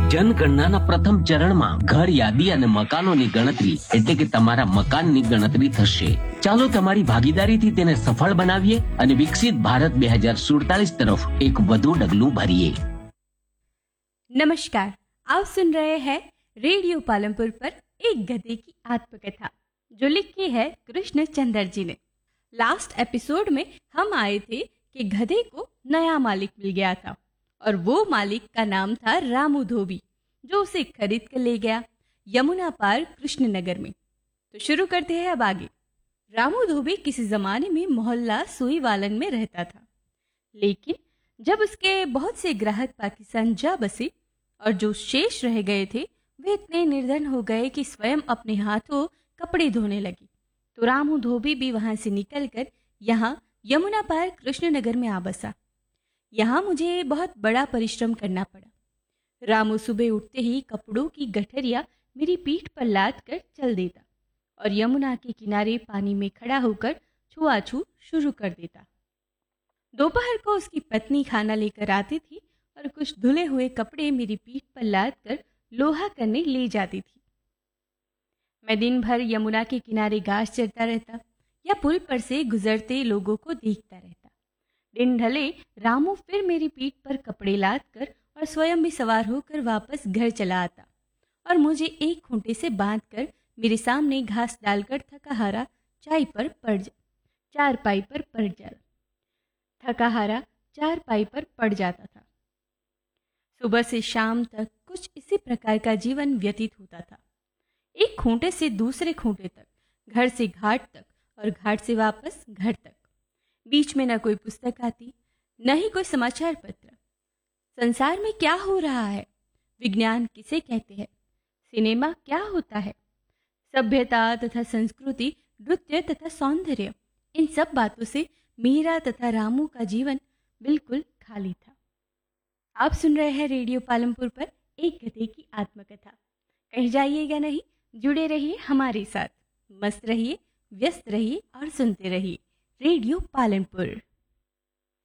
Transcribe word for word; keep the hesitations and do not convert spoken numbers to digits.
જનગણનાના પ્રથમ ચરણમાં ઘર યાદી અને મકાનોની ગણતરી એટલે કે તમારા મકાનની ગણતરી થશે. ચાલો તમારી ભાગીદારીથી તેને સફળ બનાવીએ અને વિકસિત ભારત બે હજાર સુડતાલીસ तरफ एक વધુ ડગલું ભરીએ. नमस्कार, आप सुन रहे हैं रेडियो पालमपुर पर एक गधे की आत्मकथा जो लिखी है कृष्ण चंद्र जी ने. लास्ट एपिसोड में हम आए थे कि गधे को नया मालिक मिल गया था और वो मालिक का नाम था रामू धोबी, जो उसे खरीद कर ले गया यमुना पार कृष्णनगर में. तो शुरू करते हैं अब आगे. रामू धोबी किसी जमाने में मोहल्ला सुईवालन में रहता था, लेकिन जब उसके बहुत से ग्राहक पाकिस्तान जा बसे और जो शेष रह गए थे वे इतने निर्धन हो गए कि स्वयं अपने हाथों कपड़े धोने लगे. तो रामू धोबी भी वहां से निकलकर यहाँ यमुना पार कृष्णनगर में आ बसा. यहाँ मुझे बहुत बड़ा परिश्रम करना पड़ा. रामू सुबह उठते ही कपड़ों की गठरिया मेरी पीठ पर लाद कर चल देता और यमुना के किनारे पानी में खड़ा होकर छुआछू शुरू कर देता. दोपहर को उसकी पत्नी खाना लेकर आती थी और कुछ धुले हुए कपड़े मेरी पीठ पर लाद कर लोहा करने ले जाती थी. मैं दिन भर यमुना के किनारे घास चरता रहता या पुल पर से गुजरते लोगों को देखता रहता. दिन ढले रामू फिर मेरी पीठ पर कपड़े लाद कर और स्वयं भी सवार होकर वापस घर चला आता और मुझे एक खूंटे से बांधकर मेरे सामने घास डालकर थका हारा चाय पर पड़ जा चार पाई पर पड़ जा थका हारा चार पाई पर पड़ जाता था. सुबह से शाम तक कुछ इसी प्रकार का जीवन व्यतीत होता था. एक खूंटे से दूसरे खूंटे तक, घर से घाट तक और घाट से वापस घर तक. बीच में न कोई पुस्तक आती, न ही कोई समाचार पत्र. संसार में क्या हो रहा है, विज्ञान किसे कहते हैं, सिनेमा क्या होता है, सभ्यता तथा संस्कृति, नृत्य तथा सौंदर्य, इन सब बातों से मीरा तथा रामू का जीवन बिल्कुल खाली था. आप सुन रहे हैं रेडियो पालमपुर पर एक गधे की आत्मकथा. कहीं जाइएगा नहीं, जुड़े रहिए हमारे साथ. मस्त रहिए, व्यस्त रहिए और सुनते रहिए रेडियो पालमपुर.